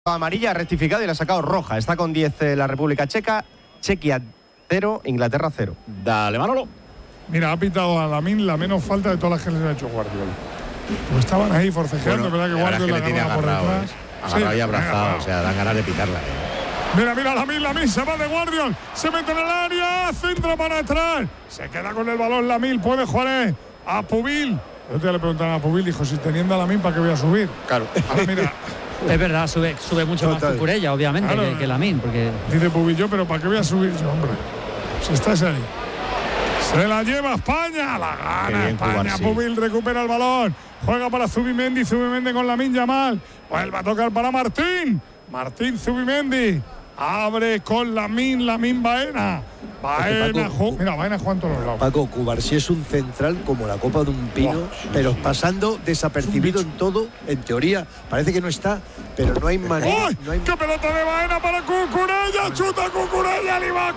Amarilla, rectificado y le ha sacado roja. Está con 10 la República Checa. Chequia 0, Inglaterra 0. Dale, Manolo. Mira, ha pitado a Lamine la menos falta de todas las que les ha hecho Guardiola. Pues estaban ahí forcejeando, Bueno, ¿verdad? Que Guardiola le tiene agarraba por agarrado, detrás. agarrado y abrazado, o sea, dan ganas de pitarla. Mira, Lamine se va de Guardiola, se mete en el área, centra para atrás, se queda con el balón Lamine, puede jugar a Pubil. Yo te le preguntaron a Pubil, dijo, si teniendo a Lamine, ¿para qué voy a subir? Claro. Ahora mira. Es verdad, sube mucho más Cucurella, obviamente, claro, que Lamine, porque... Dice Pubil, yo, pero ¿para qué voy a subir yo, hombre? Si estás ahí. Se la lleva España, la gana España. Pubil recupera el balón, juega para Zubimendi con Lamine Yamal. Vuelve a tocar para Martín Zubimendi. Abre con Lamine Baena. Baena juega en todos los lados. Paco, Cubarsí es un central como la copa de un pino, pero pasando desapercibido en todo. En teoría, parece que no está, pero no hay manera. No hay... ¡Qué pelota de Baena para Cucurella! ¡Chuta Cucurella,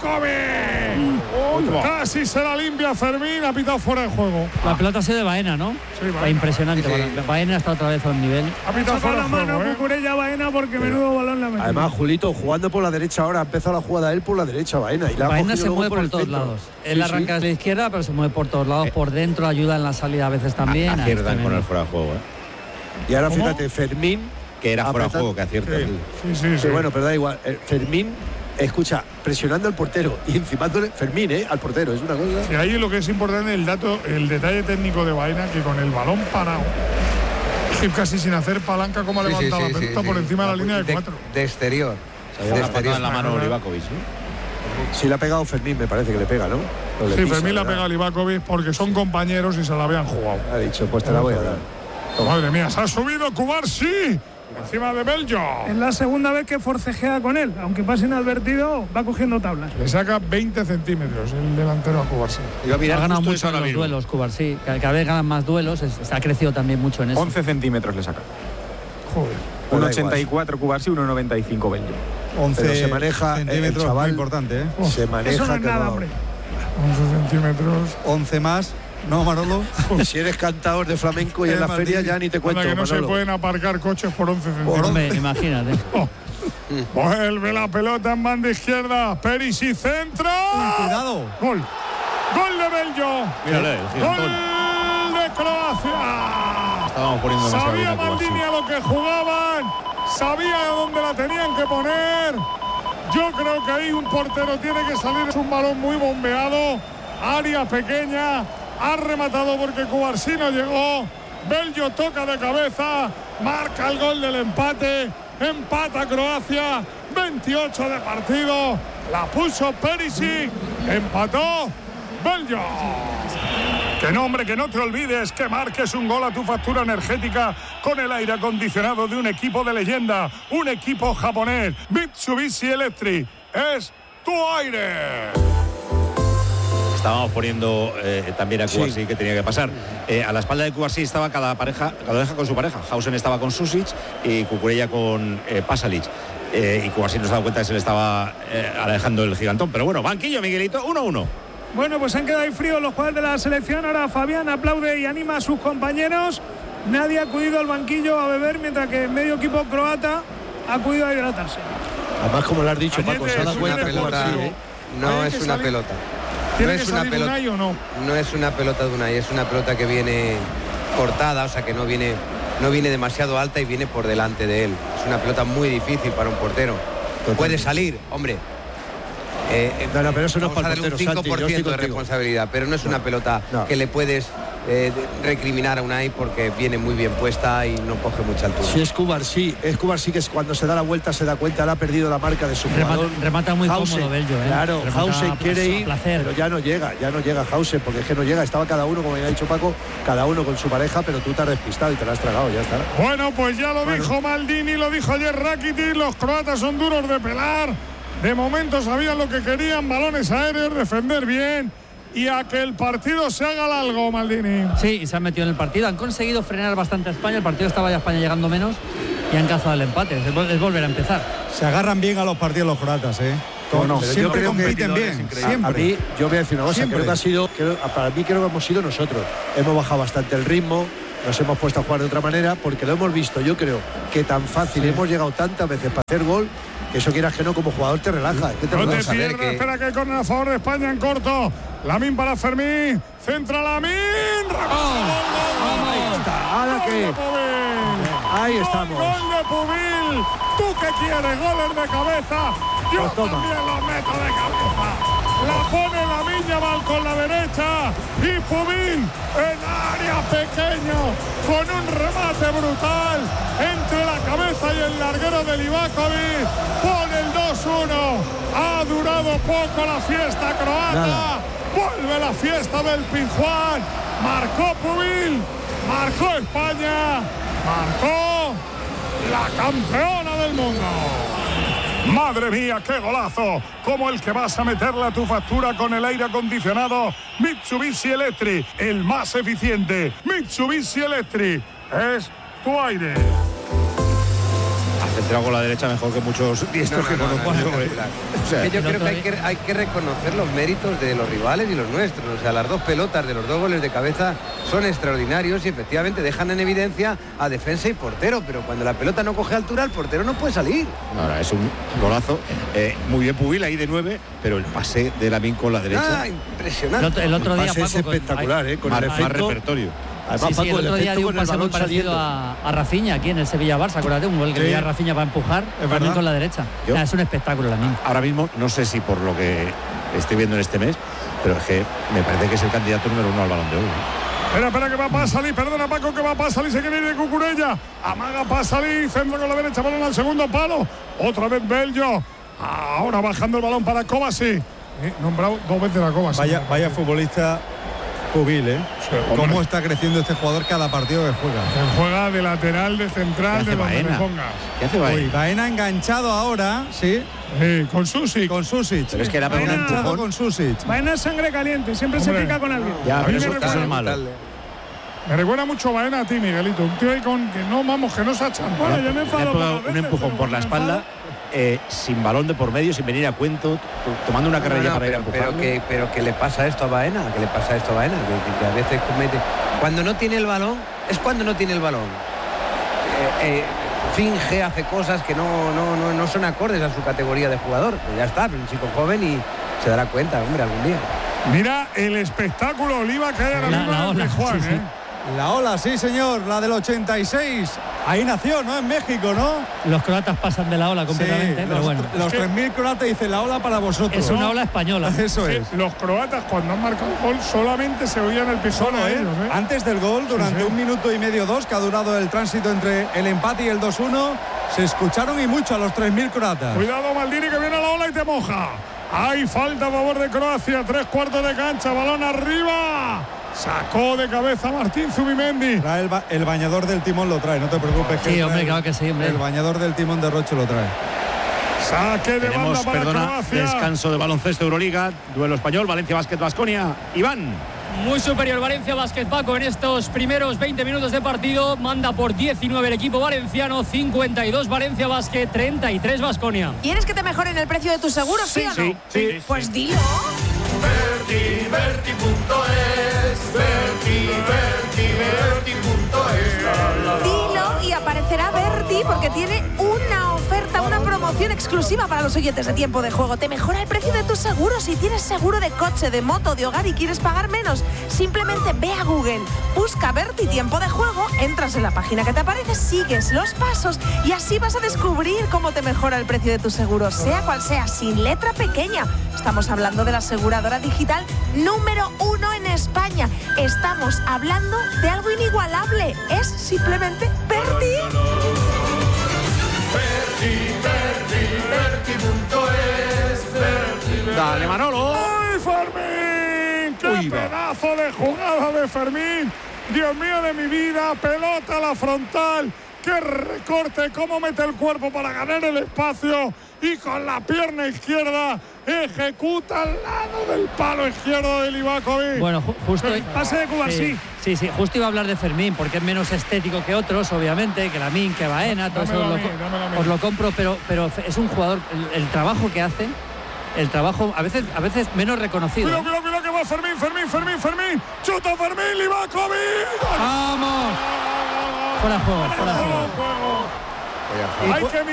Livakovic! Casi se la limpia Fermín, ha pitado fuera de juego. La pelota ha sido de Baena, ¿no? Sí, Baena. Impresionante. Sí. Baena está otra vez al nivel. Ha pitado fuera de juego, Cucurella Baena porque menudo balón la metió. Además, Julito, jugando por la derecha ahora, ha empezado la jugada él por la derecha, Baena. Y la Baena se mueve por todos lados. Él arranca desde la izquierda, pero se mueve por todos lados, por dentro, ayuda en la salida a veces también. Aciertan con el fuera de juego, Y ahora fíjate, Fermín, que era fuera de juego, que acierta. Sí. Bueno, pero da igual. Fermín, escucha, presionando al portero y encimándole Fermín, al portero, es una cosa. Y ahí lo que es importante, el detalle técnico de Baena, que con el balón parado, casi sin hacer palanca, como ha levantado la pelota por encima de la línea de 4. De exterior. De exterior en la mano Livakovic, Sí, le ha pegado Fermín, me parece que le pega, ¿no? Sí, Fermín le ha pegado a Livakovic porque son compañeros y se la habían jugado. Ha dicho, pues te la voy a dar. Madre mía, se ha subido Cubarsí encima de Bello. Es la segunda vez que forcejea con él, aunque pase inadvertido, va cogiendo tablas. Le saca 20 centímetros el delantero a Cubarsí. Ha ganado mucho en los duelos, Cubarsí. Cada vez ganan más duelos, se ha crecido también mucho en eso. 11 centímetros le saca. Joder. 1,84 Cubarsí, 1,95 Bello. 11 pero se maneja el chaval, muy importante, ¿eh? Se maneja. Eso no es nada, hombre. 11 centímetros. 11 más. No, Manolo. Si eres cantador de flamenco y en la feria ya ni te cuento, que no Manolo. se pueden aparcar coches por 11 centímetros. Imagínate. Vuelve la pelota en banda izquierda. Perisic centra. Cuidado. Gol de Bello. Mírale, el gigantón. Gol de Croacia. Estábamos poniendo sabía Maldini a lo que jugaban. Sabía dónde la tenían que poner. Yo creo que ahí un portero tiene que salir. Es un balón muy bombeado. Área pequeña. Ha rematado porque Cubarsí no llegó. Bello toca de cabeza. Marca el gol del empate. Empata Croacia. 28 de partido. La puso Perisic. Empató Bello. Que no, hombre, que no te olvides que marques un gol a tu factura energética con el aire acondicionado de un equipo de leyenda. Un equipo japonés. Mitsubishi Electric. Es tu aire. Estábamos poniendo también a Cubarsí, que tenía que pasar. A la espalda de Cubarsí estaba cada pareja con su pareja. Hausen estaba con Susic y Cucurella con Pasalic. Y Cubarsí no se ha dado cuenta que se le estaba alejando el gigantón. Pero bueno, banquillo, Miguelito, 1-1. Bueno, pues han quedado ahí fríos los jugadores de la selección. Ahora Fabián aplaude y anima a sus compañeros. Nadie ha acudido al banquillo a beber, mientras que el medio equipo croata ha acudido a hidratarse. Además, como lo has dicho, Paco, se ha dado cuenta pelota. No es una pelota. ¿Tiene que salir Unai o no? No es una pelota de Unai, es una pelota que viene cortada, o sea que no viene demasiado alta y viene por delante de él. Es una pelota muy difícil para un portero. Puede salir, hombre. No, pero eso no es para el portero, un 5% de responsabilidad, pero no es una pelota que le puedes recriminar a Unai porque viene muy bien puesta y no coge mucha altura. Si es Cubarsí que es cuando se da la vuelta se da cuenta, le ha perdido la marca de su jugador. Remata muy cómodo Bello, Claro, Hausen quiere ir, pero ya no llega Hausen, porque es que no llega, estaba cada uno, como ya ha dicho Paco, cada uno con su pareja, pero tú te has despistado y te la has tragado, ya está. Bueno, pues ya lo dijo Maldini, lo dijo ayer Rakitic, los croatas son duros de pelar. De momento sabían lo que querían, balones aéreos, defender bien y a que el partido se haga largo, Maldini. Sí, y se han metido en el partido. Han conseguido frenar bastante a España. El partido estaba ya España llegando menos y han cazado el empate. Es volver a empezar. Se agarran bien a los partidos los croatas, ¿eh? Siempre compiten bien. Siempre. A mí, yo voy a decir una cosa, creo que ha sido, para mí creo que hemos sido nosotros. Hemos bajado bastante el ritmo, nos hemos puesto a jugar de otra manera porque lo hemos visto, yo creo que tan fácil, hemos llegado tantas veces para hacer gol, que eso quieras que no, como jugador te relaja. No te pierdas, espera que corner a favor de España en corto. Lamine para Fermín, centra Lamine. Ahí está, ahora que ahí estamos. Gol de Pubil. ¿Tú qué quieres? Goles de cabeza. Yo Pues toma. también los meto de cabeza. La pone Lamine Yamal con la derecha y Pubil en área pequeño con un remate brutal entre la cabeza y el larguero de Livakovic. Pone el 2-1. Ha durado poco la fiesta croata. Nada. Vuelve la fiesta del Pizjuán. Marcó Pubil. Marcó España. Marcó la campeona del mundo. ¡Madre mía, qué golazo! Como el que vas a meterle a tu factura con el aire acondicionado Mitsubishi Electric, el más eficiente. Mitsubishi Electric es tu aire. Ha centrado con la derecha mejor que muchos diestros que conozco. O sea, yo creo que hay que reconocer los méritos de los rivales y los nuestros. O sea, las dos pelotas de los dos goles de cabeza son extraordinarios y efectivamente dejan en evidencia a defensa y portero, pero cuando la pelota no coge altura, el portero no puede salir. Ahora es un golazo. Muy bien Pubil ahí de 9, pero el pase de Lamine con la derecha. Impresionante. El otro día, pase Paco, es espectacular, con más el efecto. repertorio. Además, Sí, el otro día dio un pase muy parecido saliendo. a Rafinha aquí en el Sevilla-Barça. Acuérdate, un gol que dio a Rafinha para empujar, también con la derecha. Es un espectáculo Lamine. Ahora mismo, no sé si por lo que estoy viendo en este mes, pero es que me parece que es el candidato número 1 al Balón de Oro. Espera que va a salir, perdona Paco, que va a salir, se quiere ir de Cucurella. Amaga para salir, centro con la derecha, balón al segundo palo. Otra vez Bello. Ahora bajando el balón para Kovacic. Nombrado 2 veces a Kovacic. Vaya futbolista Pubil, cómo está creciendo este jugador cada partido que juega. Que juega de lateral, de central, de donde le pongas. ¿Qué hace Baena? Baena enganchado ahora, sí. Con Susic. Con Susic. Pero es que era para un empujón. Con Susic. Baena es sangre caliente, siempre se pica con alguien. Ya, pero me eso recuerda es malo. Me recuerda mucho Baena a ti, Miguelito. Un tío ahí con que no, vamos, que no se echan. Bueno, yo me enfado Un empujón por la espalda, sin balón de por medio, sin venir a cuento, tomando una carrera para ir a empujarlo. Pero que le pasa esto a Baena, que a veces comete. Cuando no tiene el balón, es cuando no tiene el balón. Finge, hace cosas que no son acordes a su categoría de jugador. Pues ya está, pero un chico joven y se dará cuenta, hombre, algún día. Mira el espectáculo Oliva que hay ahora mismo en Juan, sí. La ola, sí señor, la del 86. Ahí nació, ¿no? En México, ¿no? Los croatas pasan de la ola completamente, Sí, pero bueno. Los 3.000 croatas dicen la ola para vosotros. Es una ola española. Eso es. Los croatas cuando han marcado el gol solamente se oían el pisón Solo, a ellos, Antes del gol, durante 1 minuto y medio, 2, que ha durado el tránsito entre el empate y el 2-1, se escucharon y mucho a los 3.000 croatas. Cuidado Maldini que viene a la ola y te moja. Hay falta a favor de Croacia, 3/4 de cancha, balón arriba. Sacó de cabeza Martín Zubimendi. Trae el bañador del timón, lo trae, no te preocupes. Sí, hombre, claro que sí, hombre. El bañador del timón de Roche lo trae. Saque de banda para Croacia. Descanso de baloncesto Euroliga, duelo español, Valencia Basket Baskonia. Iván. Muy superior Valencia Basket, Paco, en estos primeros 20 minutos de partido. Manda por 19 el equipo valenciano, 52 Valencia Basket, 33 Baskonia. ¿Quieres que te mejoren el precio de tus seguros, sí o no? Sí. Pues dilo. Dilo y aparecerá Berti porque tiene una oferta, una promoción exclusiva para los oyentes de Tiempo de Juego. Te mejora el precio de tus seguros. Si tienes seguro de coche, de moto, de hogar y quieres pagar menos, simplemente ve a Google, busca Berti Tiempo de Juego, entras en la página que te aparece, sigues los pasos y así vas a descubrir cómo te mejora el precio de tus seguros, sea cual sea, sin letra pequeña. Estamos hablando de la aseguradora digital número 1 en España. Estamos hablando de algo inigualable. Es simplemente Berti. Dale, Manolo. ¡Ay, Fermín! ¡Qué pedazo de jugada de Fermín! Dios mío de mi vida, pelota a la frontal. ¡Qué recorte! ¡Cómo mete el cuerpo para ganar el espacio! Y con la pierna izquierda ejecuta al lado del palo izquierdo de Livakovic. Bueno, justo. Pase de Cuba, sí. Sí, justo iba a hablar de Fermín, porque es menos estético que otros, obviamente, que Lamine, que Baena, todo eso os lo compro, pero es un jugador, el trabajo que hace, el trabajo a veces menos reconocido. Mira que va va Fermín. Chuta Fermín, Livakovic. ¡Vamos! Fuera juego. Hay que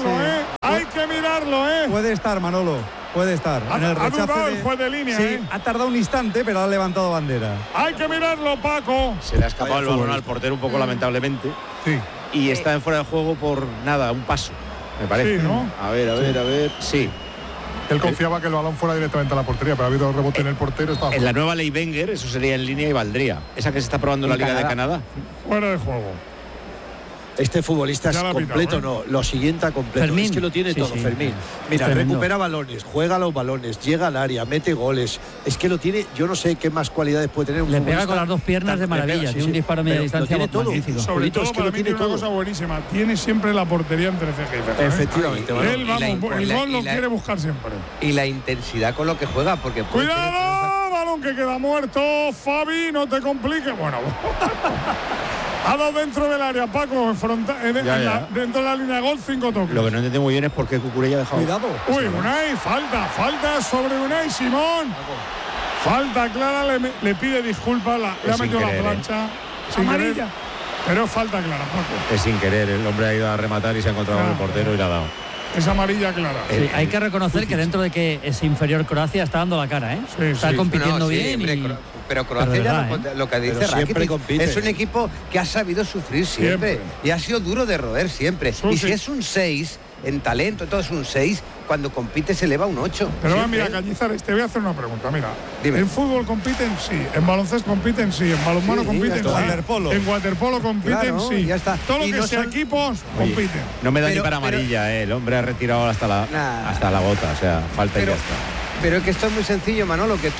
mirarlo, ¿eh? Puede estar, Manolo. Puede estar. En el rechace ha dudado el juez de línea, sí, ha tardado un instante, pero ha levantado bandera. Hay que mirarlo, Paco. Se le ha escapado el balón al portero un poco lamentablemente. Sí. Y está en fuera de juego por nada, un paso, me parece. Sí, ¿no? A ver. Sí. Él confiaba que el balón fuera directamente a la portería, pero ha habido rebote en el portero. En la nueva ley Wenger, eso sería en línea y valdría. Esa que se está probando en la Liga de Canadá. Fuera de juego. Este futbolista es completo, no. Lo siguiente a completo. Fermín. Es que lo tiene todo, Fermín. Mira, recupera balones, juega los balones, llega al área, mete goles. Es que lo tiene, yo no sé qué más cualidades puede tener un Le futbolista. pega con las dos piernas de maravilla. Tiene un disparo a media distancia. Tiene todo. Sobre todo, para mí tiene una cosa buenísima. Tiene siempre la portería entre ceja y ceja. Efectivamente. Él, el gol lo quiere buscar siempre. Y la intensidad con lo que juega, porque... ¡Cuidado! Balón que queda muerto. Fabi, no te compliques. Bueno... Ha dado dentro del área, Paco, dentro de la línea de gol, 5 toques. Lo que no entiendo muy bien es por qué Cucurella ha dejado. Cuidado. Uy, Unai, falta sobre Unai Simón. Falta clara, le pide disculpas, le ha metido la plancha. Amarilla. Pero es falta clara, Paco. Es sin querer, el hombre ha ido a rematar y se ha encontrado con el portero y le ha dado. Es amarilla clara. Sí, hay que reconocer que dentro de que es inferior Croacia está dando la cara, ¿eh? Está compitiendo bien. Pero Croacia ya lo que dice Rakitic es un equipo que ha sabido sufrir siempre. Y ha sido duro de roer siempre. Y si es un 6 en talento, todo es un 6, cuando compite se eleva un 8. Pero mira, Cañizares, te voy a hacer una pregunta. Mira, en fútbol compiten sí, en baloncesto compiten sí, en balonmano compiten sí, en waterpolo compiten sí. Ya está. Todo lo que sea equipos compiten. No me da ni para amarilla, el hombre ha retirado hasta la bota, o sea, falta y ya está. Pero es que esto es muy sencillo, Manolo, que tú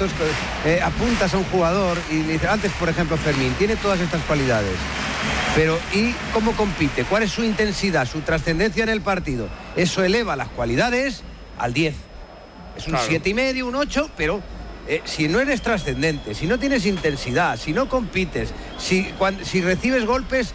apuntas a un jugador y le dices, antes, por ejemplo, Fermín, tiene todas estas cualidades. Pero ¿y cómo compite? ¿Cuál es su intensidad, su trascendencia en el partido? Eso eleva las cualidades al 10. Es un 7,5, un 8, pero si no eres trascendente, si no tienes intensidad, si no compites, si recibes golpes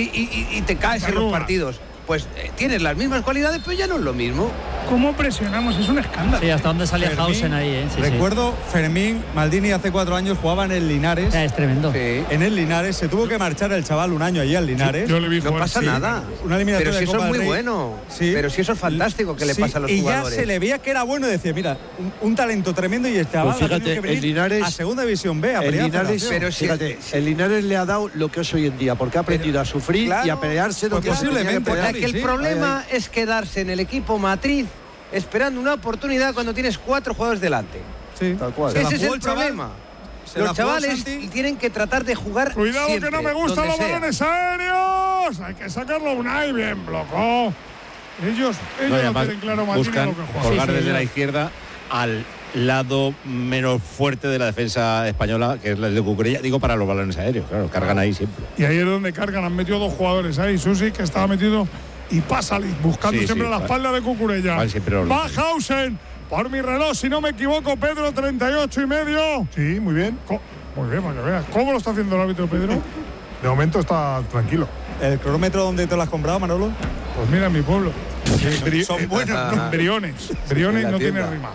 y te caes en los partidos, pues tienes las mismas cualidades, pero ya no es lo mismo. ¿Cómo presionamos? Es un escándalo. Sí, hasta dónde salía Hausen ahí, Sí, recuerdo, Fermín, Maldini hace 4 años jugaba en el Linares. Es tremendo. Sí. En el Linares, se tuvo que marchar el chaval un año allí al Linares. Yo le vi no pasa nada. Una eliminatoria pero si de Copa eso es muy del Rey. bueno. Sí. Pero si eso es fantástico que le pasa a los jugadores. Y ya se le veía que era bueno y decía, mira, un talento tremendo y el chaval pues fíjate, que venir el Linares, a segunda división B, a el Linares, pero fíjate, el Linares le ha dado lo que es hoy en día, porque ha aprendido a sufrir y a pelearse donde posiblemente. El problema es quedarse en el equipo matriz esperando una oportunidad cuando tienes 4 jugadores delante. Sí, tal cual. Ese es el problema. Los chavales tienen que tratar de jugar. Cuidado siempre, que no me gustan los balones aéreos. Hay que sacarlo Unai, bien bloqueó. Ellos no tienen claro más buscan lo que juegan. colgar desde la izquierda al lado menos fuerte de la defensa española, que es el de Cucurella, digo, para los balones aéreos, claro, cargan ahí siempre. Y ahí es donde cargan, han metido 2 jugadores ahí, Susi, que estaba metido, y Pasalic, buscando siempre la espalda de Cucurella. Va Hausen, por mi reloj, si no me equivoco, Pedro, 38,5. Sí, muy bien. Muy bien, para que veas. ¿Cómo lo está haciendo el árbitro, Pedro? De momento está tranquilo. ¿El cronómetro dónde te lo has comprado, Manolo? Pues mira, en mi pueblo. Son buenos, ¿no? Briones. Briones no tiene rima.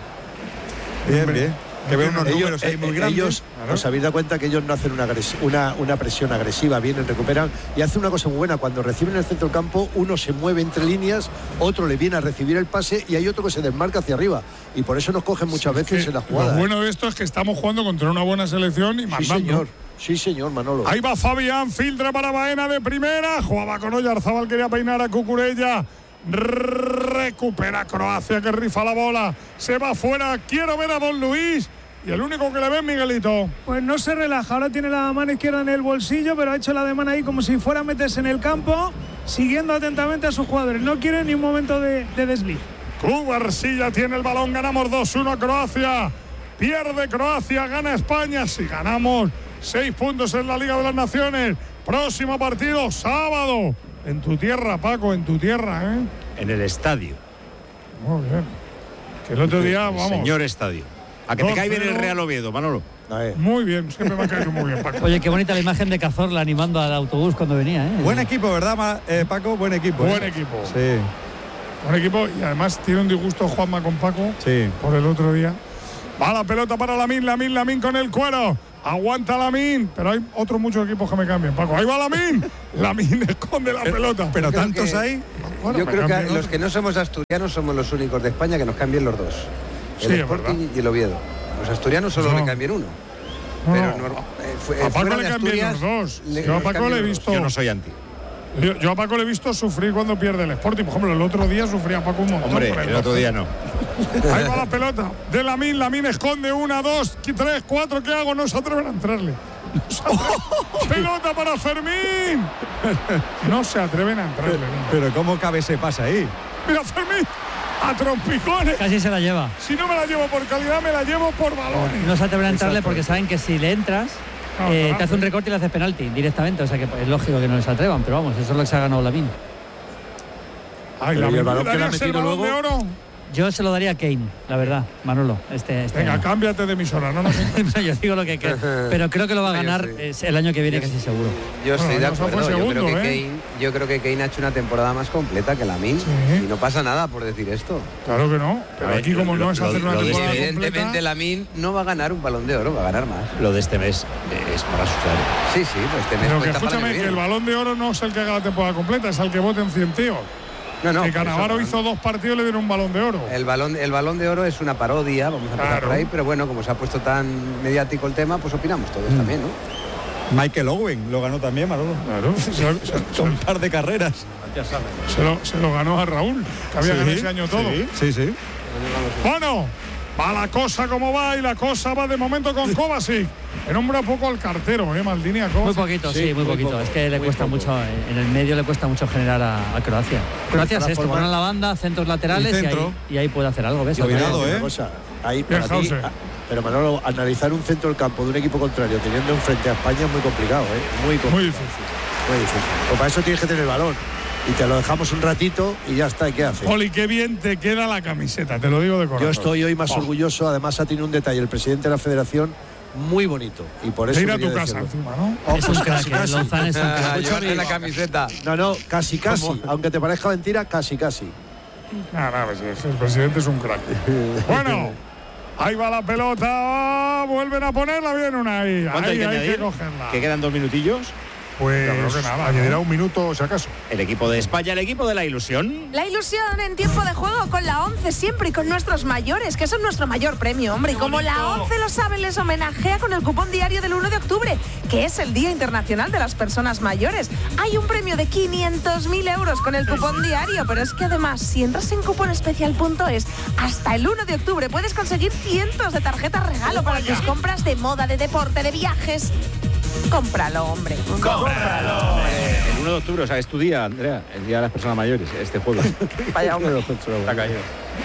Bien. Que veo unos números ahí muy grandes. Ellos, os habéis dado cuenta que ellos no hacen una presión agresiva, vienen, recuperan y hacen una cosa muy buena. Cuando reciben el centro del campo, uno se mueve entre líneas, otro le viene a recibir el pase y hay otro que se desmarca hacia arriba. Y por eso nos cogen muchas veces en la jugada. Lo bueno de esto es que estamos jugando contra una buena selección y mandando. Sí, señor, Manolo. Ahí va Fabián, filtra para Baena de primera. Jugaba con Oyarzabal, quería peinar a Cucurella. Recupera Croacia, que rifa la bola. Se va fuera. Quiero ver a Don Luis. Y el único que le ve es Miguelito. Pues no se relaja. Ahora tiene la mano izquierda en el bolsillo, pero ha hecho la de mano ahí como si fuera a meterse en el campo, siguiendo atentamente a sus jugadores. No quiere ni un momento de desliz. Cubarsilla tiene el balón. Ganamos 2-1 a Croacia. Pierde Croacia, gana España. Si ganamos, 6 puntos en la Liga de las Naciones. Próximo partido, sábado. En tu tierra, Paco, en tu tierra, ¿eh? En el estadio. Muy bien. Que el otro día, vamos. Señor estadio. A que te cae bien el Real Oviedo, Manolo. Muy bien, siempre me ha caído muy bien, Paco. Oye, qué bonita la imagen de Cazorla animando al autobús cuando venía, ¿eh? Buen equipo, ¿verdad, Paco? Buen equipo. Buen equipo. Sí. Buen equipo y además tiene un disgusto Juanma con Paco. Sí. Por el otro día. Va la pelota para Lamine con el cuero. Aguanta Lamine, pero hay otros muchos equipos que me cambian, Paco. Ahí va Lamine. Lamine esconde la pelota. Pero tantos hay. Bueno, yo creo que los que no somos asturianos somos los únicos de España que nos cambien los dos. El Sporting y el Oviedo. Los asturianos solo le cambien uno. Pero a Paco le cambian los dos. Yo a Paco le he visto. Yo no soy anti. Yo a Paco le he visto sufrir cuando pierde el Sporting. Por ejemplo, el otro día sufría Paco un montón. Hombre, el otro día no. Ahí va la pelota de Lamine esconde 1, 2, 3, 4. ¿Qué hago? No se atreven a entrarle. Pelota para Fermín. No se atreven a entrarle. Pero ¿cómo cabe ese pase ahí? Mira Fermín. A trompicones. Casi se la lleva. Si no me la llevo por calidad, me la llevo por balones. No se atreven a entrarle porque saben que si le entras, te hace un recorte y le haces penalti directamente. O sea que es lógico que no les atrevan, pero vamos, eso es lo que se ha ganado Lamine. Ay, el balón que le ha metido luego. De oro. Yo se lo daría a Kane, la verdad, Manolo. Venga, año. Cámbiate de emisora, no. Yo digo lo que creo, pero creo que lo va a ganar el año que viene, casi seguro. Yo estoy de acuerdo. Yo creo que Kane ha hecho una temporada más completa que Lamine. Y no pasa nada por decir esto. Claro que no. Pero aquí como no es hacer una temporada completa. Evidentemente Lamine no va a ganar un Balón de Oro, va a ganar más. Lo de este mes es para asustar. Sí, pues este mes. Pero que escúchame, que el Balón de Oro no es el que haga la temporada completa, es el que voten 100 tíos. No, que Cannavaro hizo 2 partidos y le dieron un Balón de Oro. El balón de Oro es una parodia, vamos a empezar por ahí, pero bueno, como se ha puesto tan mediático el tema, pues opinamos todos también, ¿no? Michael Owen lo ganó también, Manolo. Claro. Son un par de carreras. Se lo ganó a Raúl, que había ganado ese año todo. Sí. Bueno, va la cosa como va y la cosa va de momento con Kovacic. Nombra poco al cartero, Maldini a Kovacic. Muy poquito, muy poquito. Es que le cuesta mucho, en el medio le cuesta mucho generar a Croacia. Croacia es esto, ponen la banda, centros laterales y ahí puede hacer algo, ¿ves? Cuidado, ahí para ti, pero Manolo, analizar un centro del campo de un equipo contrario teniendo enfrente a España es muy complicado, Muy difícil. Pues para eso tienes que tener el balón. Y te lo dejamos un ratito y ya está, ¿y qué haces? Poli, qué bien te queda la camiseta, te lo digo de corazón. Yo estoy hoy más orgulloso, además ha tenido un detalle el presidente de la federación muy bonito y por eso ir a tu casa encima, ¿no? Es un crack, Lozán es un crack. Llévate la camiseta. No, casi, aunque te parezca mentira, casi. Nada, el presidente es un crack. Bueno, ahí va la pelota, vuelven a ponerla bien una ahí. ¿Cuánto hay que añadir? Que cogerla. ¿Que quedan 2 minutillos? Pues creo que nada, añadirá un minuto si acaso. El equipo de España, el equipo de la ilusión. La ilusión en tiempo de juego con la 11 siempre y con nuestros mayores, que son nuestro mayor premio, hombre. Y como la 11 lo sabe, les homenajea con el cupón diario del 1 de octubre, que es el Día Internacional de las Personas Mayores. Hay un premio de 500.000 euros con el cupón diario, pero es que además, si entras en cuponespecial.es, hasta el 1 de octubre puedes conseguir cientos de tarjetas regalo para tus compras de moda, de deporte, de viajes. Cómpralo, hombre. ¡Cómpralo! El 1 de octubre, o sea, es tu día, Andrea, el Día de las Personas Mayores, este jueves. Vaya hombre. Está caído.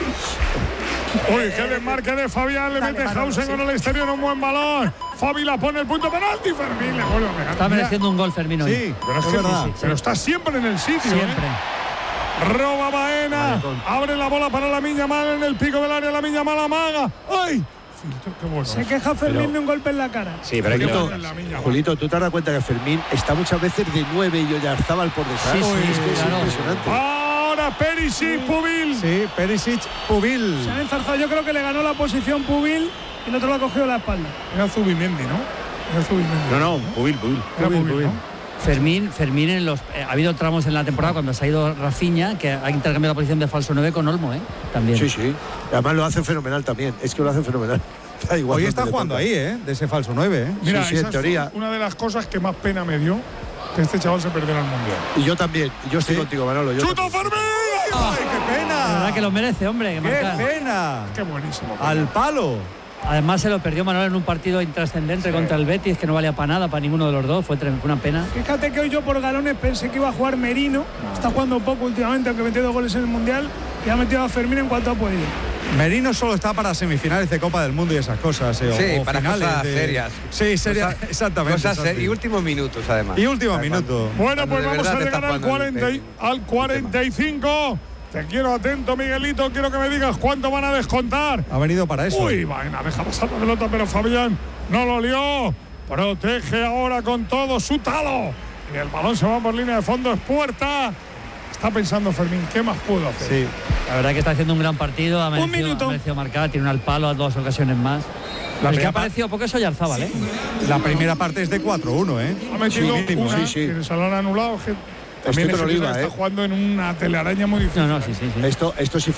Uy, qué desmarque de Fabián, le mete Hausen con el exterior, un buen balón. Fabi la pone el punto penalti, Fermín le vuelve a pegar. Está mereciendo un gol Fermín hoy. Sí, pero es que pero está siempre en el sitio. Siempre. Roba Baena, abre la bola para Lamine Yamal en el pico del área, Lamine Yamal amaga. ¡Ay! Se queja Fermín de un golpe en la cara. Sí, pero Julito, ¿tú te has dado cuenta que Fermín está muchas veces de 9 y Oyarzábal por detrás? Sí, es que es impresionante. Ahora Perisic, Pubil. Sí, Perisic, Pubil. Se ha enzarzado, yo creo que le ganó la posición Pubil y el otro lo ha cogido la espalda. Era Zubimendi, ¿no? No, Pubil. Era Pubil, ¿no? Fermín ha habido tramos en la temporada cuando se ha ido Rafinha que ha intercambiado la posición de falso 9 con Olmo, también. Sí. Además lo hace fenomenal también. Es que lo hace fenomenal. Igual hoy está jugando ahí, de ese falso 9, Mira, sí, en teoría. Una de las cosas que más pena me dio que este chaval se perdiera el mundial. Y yo también. Yo estoy contigo, Manolo. ¡Chuta Fermín! ¡Ay, qué pena! La verdad que lo merece, hombre. ¡Qué pena! ¡Qué buenísimo! ¡Al palo! Además se lo perdió Manuel en un partido intrascendente contra el Betis, que no valía para nada, para ninguno de los dos, fue una pena. Fíjate que hoy yo por galones pensé que iba a jugar Merino, está jugando poco últimamente, aunque metió 2 goles en el Mundial, y ha metido a Fermín en cuanto ha podido. Merino solo está para semifinales de Copa del Mundo y esas cosas. Sí, o para finales cosas serias. Sí, serias, exactamente. Y últimos minutos, además. Y últimos minutos. Bueno, pues vamos a llegar al 45. Te quiero atento, Miguelito. Quiero que me digas cuánto van a descontar. Ha venido para eso. Uy, vaina, deja pasar la pelota, pero Fabián no lo lió. Protege ahora con todo su talo. Y el balón se va por línea de fondo, es puerta. está pensando Fermín, ¿qué más puedo hacer? Sí. La verdad que está haciendo un gran partido, ha merecido marcar, tiene un al palo a 2 ocasiones más. El que ha aparecido poco es Oyarzabal, ¿eh? La primera parte es de 4-1, ¿eh? Ha metido una, sí. que se lo han anulado. También está jugando en una telaraña muy difícil. No, sí. Esto si